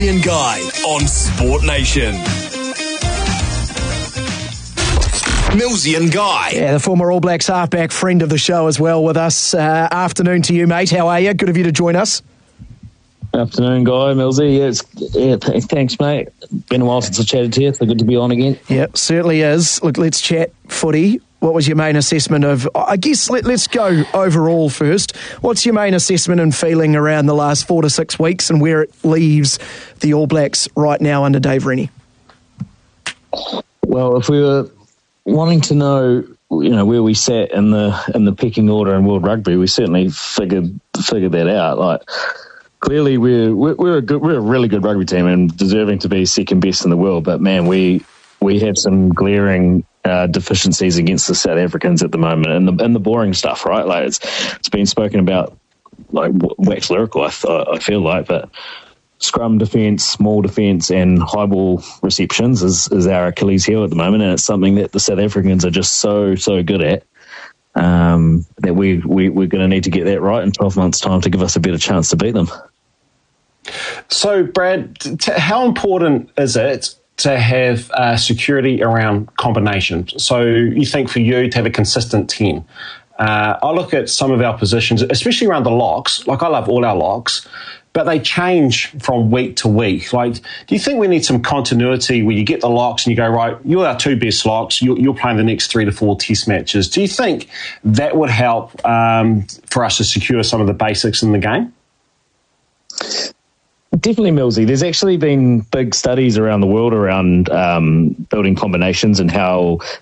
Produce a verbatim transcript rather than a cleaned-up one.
Guy on Sport Nation. Millsy and Guy. Yeah, the former All Blacks halfback, friend of the show as well with us. Uh, afternoon to you, mate. How are you? Good of you to join us. Afternoon, Guy. Millsy. Yeah, it's, yeah, th- thanks, mate. Been a while since I chatted to you, so good to be on again. Yeah, certainly is. Look, let's chat footy. What was your main assessment of, I guess let, let's go overall first. What's your main assessment and feeling around the last four to six weeks and where it leaves the All Blacks right now under Dave Rennie? Well, if we were wanting to know, you know, where we sat in the in the pecking order in World Rugby, we certainly figured figured that out. Like, clearly we're we're, we're a good, we're a really good rugby team and deserving to be second best in the world. But man, we we have some glaring Uh, deficiencies against the South Africans at the moment, and the and the boring stuff, right? Like it's it's been spoken about like wax lyrical. I, th- I feel like, but scrum defence, small defence, and high ball receptions is is our Achilles heel at the moment, and it's something that the South Africans are just so so good at. Um, that we we we're going to need to get that right in twelve months' time to give us a better chance to beat them. So, Brad, t- how important is it to have uh, security around combinations? So you think for you to have a consistent ten. Uh, I look at some of our positions, especially around the locks. Like, I love all our locks, but they change from week to week. Like, do you think we need some continuity where you get the locks and you go, right, you're our two best locks, you're, you're playing the next three to four test matches. Do you think that would help um, for us to secure some of the basics in the game? Definitely, Millsy. There's actually been big studies around the world around um, building combinations and how